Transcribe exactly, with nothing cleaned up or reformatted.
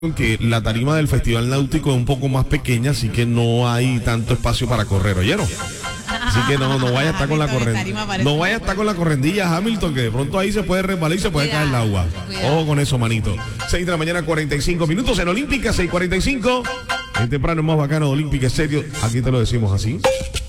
Que la tarima del Festival Náutico es un poco más pequeña, así que no hay tanto espacio para correr, ¿oyeron? Así que no, no vaya a estar con la correndilla. No vaya a estar con la correndilla, Hamilton, que de pronto ahí se puede resbalar y se puede caer el agua. Ojo con eso, manito. seis de la mañana, cuarenta y cinco minutos en Olímpica, seis cuarenta y cinco. El temprano es más bacano de Olímpica, en serio. Aquí te lo decimos así.